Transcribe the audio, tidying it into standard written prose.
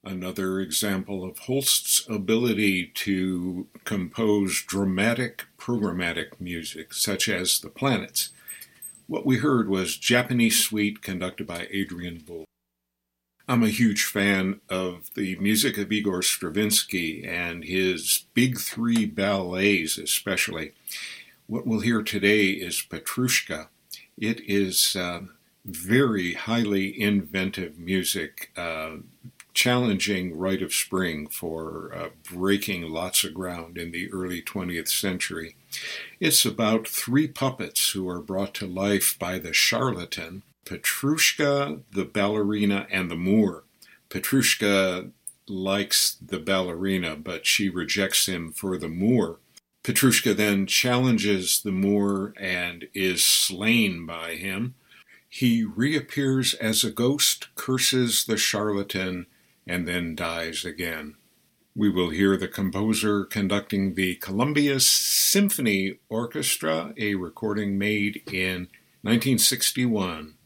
Another example of Holst's ability to compose dramatic, programmatic music, such as The Planets. What we heard was Japanese Suite, conducted by Adrian Bull. I'm a huge fan of the music of Igor Stravinsky and his big three ballets especially. What we'll hear today is Petrushka. It is very highly inventive music, challenging Rite of Spring for breaking lots of ground in the early 20th century. It's about three puppets who are brought to life by the charlatan, Petrushka, the ballerina, and the Moor. Petrushka likes the ballerina, but she rejects him for the Moor. Petrushka then challenges the Moor and is slain by him. He reappears as a ghost, curses the charlatan, and then dies again. We will hear the composer conducting the Columbia Symphony Orchestra, a recording made in 1961.